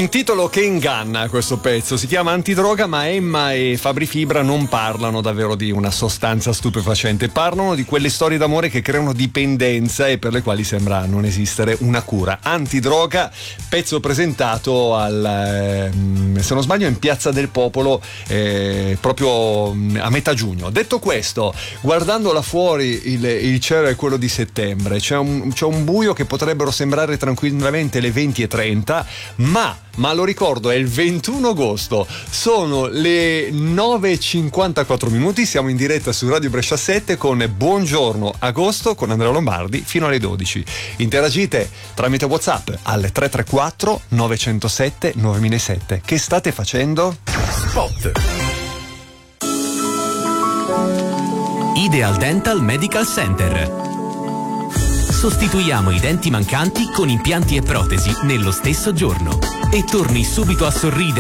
Un titolo che inganna questo pezzo, si chiama Antidroga, ma Emma e Fabri Fibra non parlano davvero di una sostanza stupefacente, parlano di quelle storie d'amore che creano dipendenza e per le quali sembra non esistere una cura. Antidroga, pezzo presentato al, se non sbaglio, in Piazza del Popolo proprio a metà giugno. Detto questo, guardando là fuori il cielo è quello di settembre, c'è un buio che potrebbero sembrare tranquillamente le 20:30, ma lo ricordo, è il 21 agosto, sono le 9:54 minuti, siamo in diretta su Radio Brescia 7 con Buongiorno Agosto con Andrea Lombardi fino alle 12. Interagite tramite WhatsApp al 334 907 9007. Che state facendo? Spot. Ideal Dental Medical Center. Sostituiamo i denti mancanti con impianti e protesi nello stesso giorno e torni subito a sorridere